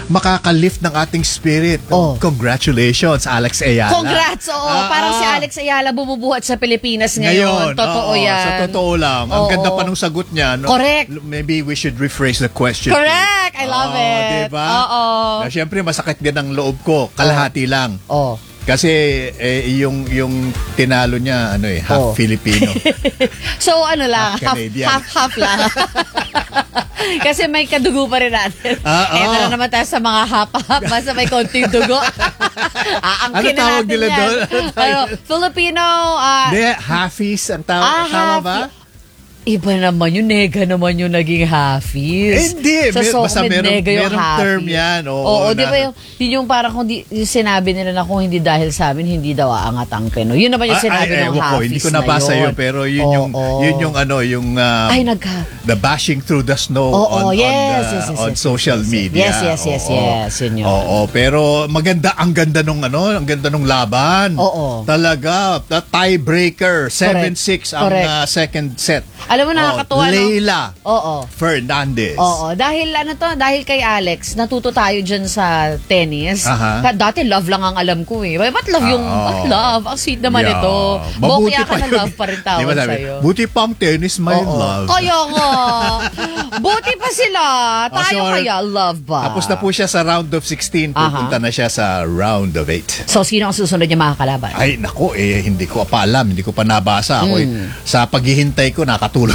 makaka-lift ng ating spirit. Congratulations, Alex Ayala. Congrats, parang si Alex Ayala bumubuhat sa Pilipinas ngayon. Totoo yan. Sa totoo lang. Ang ganda pa nung sagot niya. No? Correct. Maybe we should rephrase the question. Correct. I love it. Diba? Oo. Siyempre, masakit din ang loob ko. Kalahati lang. Kasi yung tinalo niya half Filipino. So lang, half lang. Kasi may kadugo pa rin natin. Eto na naman tayo sa mga half-half. Basta may konting dugo. Angkin na natin yan. Filipino. Halfies ang tawag. Tama ba? Iba naman yun, nega naman yung naging halfies. Hindi, basta merong term yan. Oo, di ba yung parang kung yung sinabi nila na kung hindi dahil sa amin, hindi daw aangat ang Pinoy. Yun naman yung sinabi ng halfies. Hindi ko nabasa yun, pero yun yung the bashing through the snow on social media. Yes, yun yun. Pero ang ganda nung laban. Talaga, tiebreaker, 7-6 ang second set. Alam mo, nakakatuwa, Leila Fernandez. Dahil kay Alex, natuto tayo dyan sa tennis. Dati love lang ang alam ko eh. Ba't love yung, love? Ang sweet naman ito. Kaya ka na love pa rin tawag sa'yo. Buti pa ang tennis, may love. Kaya nga. Buti pa sila. Tayo kaya, love ba? Tapos na po siya sa round of 16. Pupunta na siya sa round of 8. So, sino ang susunod niya makakalaban? Ay, nako, hindi ko pa alam. Hindi ko pa nabasa. Ako, sa paghihintay ko, nakatulog.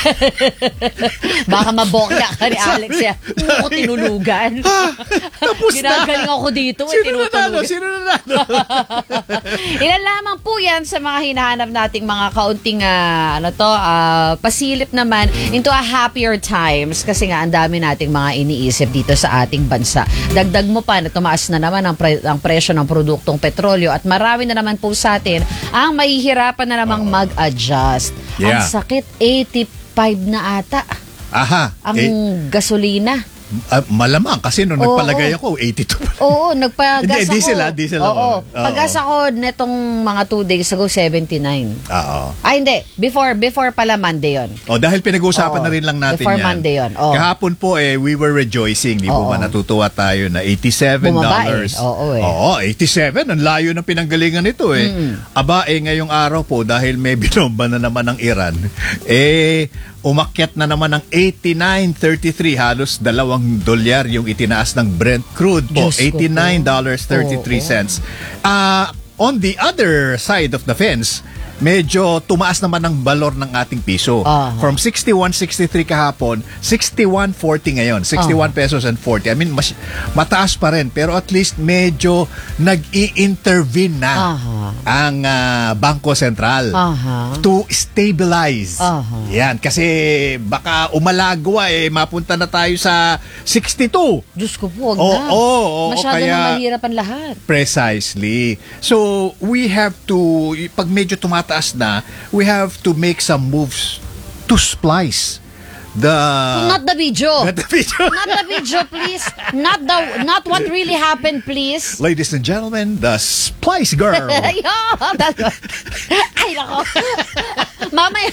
Baka mabokya ka ni Alex. Ako tinulugan. Tapos ginagaling ako dito. Sino na? Ilan lamang po yan sa mga hinahanap nating mga kaunting pasilip naman into a happier times, kasi nga ang dami nating mga iniisip dito sa ating bansa. Dagdag mo pa na tumaas na naman ang presyo ng produktong petrolyo at marami na naman po sa atin ang mahihirapan na namang mag-adjust. Ang sakit, 85 na ata. Ang gasolina. Malamang kasi nung nagpalagay ako 82. Nagpagas ako. Diesel. Pagas ako netong mga 2 days ago 79. Hindi, before pala Monday yon. Dahil pinag-uusapan na rin lang natin before yan. Monday yon. Kahapon po we were rejoicing, di po ba, natutuwa tayo na $87. Bumaba 87, ang layo ng pinanggalingan nito ngayong araw po, dahil may binomba na naman ng Iran, umakyat na naman ng 89.33, halos $2 yung itinaas ng Brent crude po, $89.33. On the other side of the fence, medyo tumaas naman ang balor ng ating piso. From 61.63 kahapon, 61.40 ngayon. 61 pesos and 40. I mean, mataas pa rin, pero at least medyo nag-i-intervene na ang Bangko Sentral to stabilize. Yan, kasi baka umalagwa mapunta na tayo sa 62. Diyos ko po, wag na. Masyado na mahirap ang lahat. Precisely. So, we have to, pag medyo tumataas na, we have to make some moves to splice not the video. Not the video. Not the video, please. Not what really happened, please. Ladies and gentlemen, the Splice Girl. Ay, nako. Mamaya,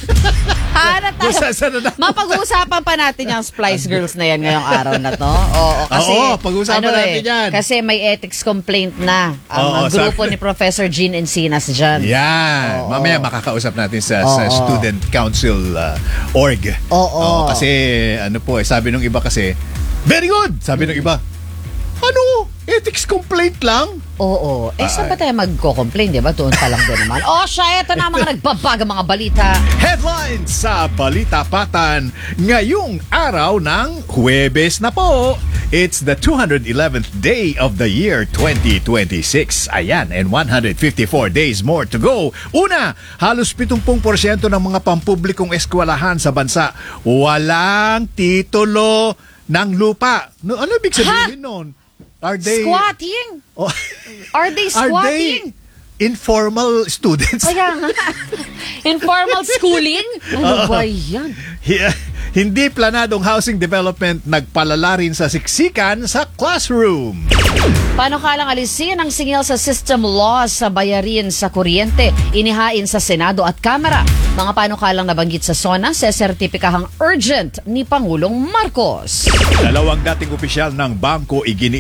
mapag-uusapan pa natin yung Splice Girls na yan ngayong araw na to. Kasi, pag-uusapan natin yan. Kasi may ethics complaint na ang grupo ni Professor Jean Encinas dyan. Yan. Mamaya makakausap natin sa Student Council org. Kasi sabi nung iba kasi, very good! Sabi nung iba, ethics complaint lang? Saan ba tayo magko-complain, di ba? Doon pa lang din naman. Eto na mga nagbabaga mga balita. Headlines sa Balita Patan ngayong araw ng Huwebes na po. It's the 211th day of the year 2026. Ayan, and 154 days more to go. Una, halos 70% ng mga pampublikong eskwelahan sa bansa walang titulo ng lupa. Ano ibig sabihin nun? Are they squatting? Are they squatting? Informal students? Kaya nga. Informal schooling? Ano ba yan? Hindi planadong housing development nagpalala rin sa siksikan sa classroom. Panukalang alisin ang singil sa system laws sa bayarin sa kuryente, inihain sa Senado at Kamara. Mga panukalang nabanggit sa SONA, sesertipikahang urgent ni Pangulong Marcos. Dalawang dating opisyal ng bangko